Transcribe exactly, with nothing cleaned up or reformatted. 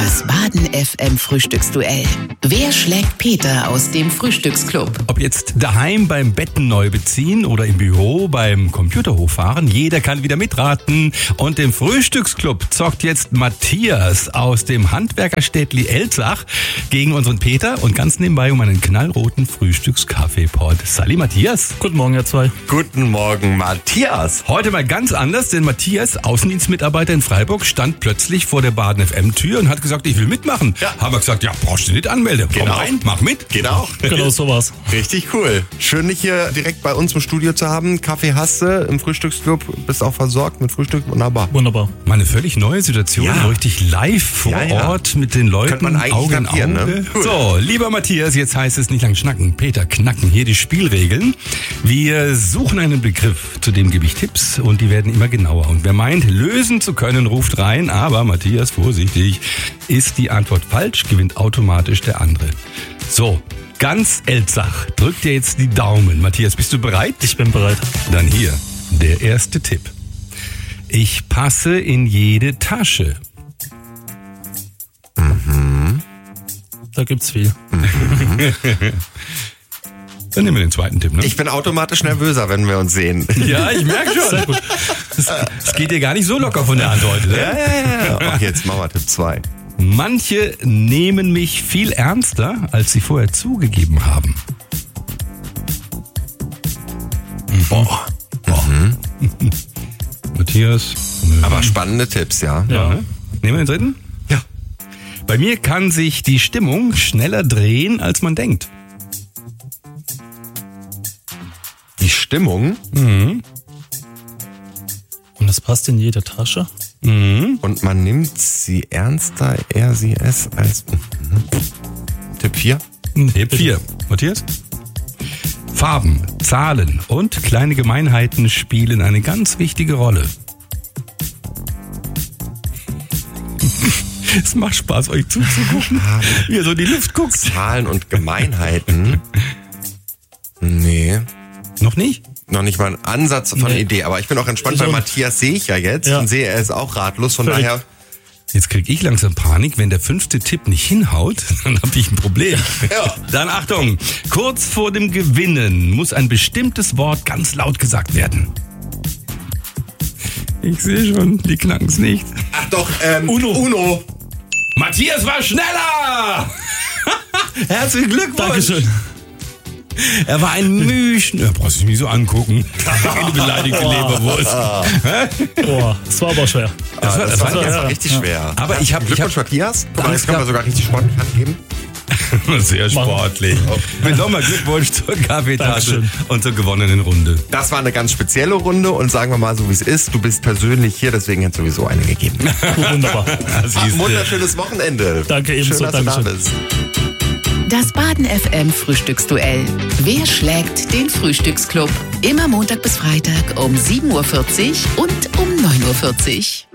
Das Baden F M Frühstücksduell. Wer schlägt Peter aus dem Frühstücksclub? Ob jetzt daheim beim Betten neu beziehen oder im Büro beim Computer hochfahren, jeder kann wieder mitraten. Und im Frühstücksclub zockt jetzt Matthias aus dem Handwerkerstädtli Elzach gegen unseren Peter und ganz nebenbei um einen knallroten Frühstückskaffeepot. Sali Matthias. Guten Morgen, ihr zwei. Guten Morgen, Matthias. Heute mal ganz anders, denn Matthias, Außendienstmitarbeiter in Freiburg, stand plötzlich vor der Baden F M-Tür und hat gesagt, ich will mitmachen. Ja. Haben wir gesagt, ja, brauchst du nicht anmelden. Komm Genau. rein, mach mit. Geht auch. Genau so war's. Richtig cool. Schön, dich hier direkt bei uns im Studio zu haben. Kaffee hast du im Frühstücksclub. Bist auch versorgt mit Frühstück. Wunderbar. Wunderbar. Mal eine völlig neue Situation, Ja. so richtig live vor Ja, ja. Ort mit den Leuten, Könnte man eigentlich Auge in kapieren, Auge. ne? Cool. So, lieber Matthias, jetzt heißt es nicht lang schnacken. Peter, knacken hier die Spielregeln. Wir suchen einen Begriff, zu dem gebe ich Tipps und die werden immer genauer. Und wer meint, lösen zu können, ruft rein. Aber Matthias, vorsichtig, ist die Antwort falsch, gewinnt automatisch der andere. So, ganz Elzach, drück dir jetzt die Daumen. Matthias, bist du bereit? Ich bin bereit. Dann hier, der erste Tipp. Ich passe in jede Tasche. Da gibt's viel. Dann nehmen wir den zweiten Tipp, ne? Ich bin automatisch nervöser, wenn wir uns sehen. ja, ich merke schon. Es, es geht dir gar nicht so locker von der Hand heute, ne? Ja, ja, ja. Ach, jetzt machen wir Tipp zwei. Manche nehmen mich viel ernster, als sie vorher zugegeben haben. Boah. Matthias. Aber spannende Tipps, ja. Ja. Ne? Nehmen wir den dritten? Ja. Bei mir kann sich die Stimmung schneller drehen, als man denkt. Die Stimmung Und das passt in jede Tasche. und man nimmt sie ernster, er, sie, es als... Mhm. Tipp vier. Tipp vier. Matthias? Farben, Zahlen und kleine Gemeinheiten spielen eine ganz wichtige Rolle. Es macht Spaß, euch zuzugucken, wie ihr so in die Luft guckt. Zahlen und Gemeinheiten. Nee. Noch nicht? Noch nicht mal ein Ansatz von Nee. Idee, aber ich bin auch entspannt, So- weil Matthias sehe ich ja jetzt Ja. und sehe, er ist auch ratlos, von Völlig. daher... Jetzt krieg ich langsam Panik, wenn der fünfte Tipp nicht hinhaut, dann hab ich ein Problem. Ja. Dann Achtung, kurz vor dem Gewinnen muss ein bestimmtes Wort ganz laut gesagt werden. Ich sehe schon, die knacken's nicht. Ach doch, ähm, Uno. Uno. Matthias war schneller! Herzlichen Glückwunsch! Dankeschön. Er war ein Müschen. Ja, brauchst du mich nicht so angucken. Eine beleidigte Leberwurst. Boah, das war aber schwer. Das war, das Das war, war ja. richtig schwer. Aber ich hab- ich Glückwunsch, hab- Matthias. Guck mal, Alles jetzt können wir klar. sogar richtig sportlich angeben. sehr sportlich. Mit nochmal Glückwunsch zur Kaffeetasse Dankeschön. und zur gewonnenen Runde. Das war eine ganz spezielle Runde und sagen wir mal so, wie es ist. Du bist persönlich hier, deswegen hätte sowieso eine gegeben. Wunderbar. Das Ein hieß, wunderschönes Wochenende. Danke, ebenso. Schön, dass du da Dankeschön. bist. Das Baden F M Frühstücksduell. Wer schlägt den Frühstücksclub? Immer Montag bis Freitag um sieben Uhr vierzig und um neun Uhr vierzig.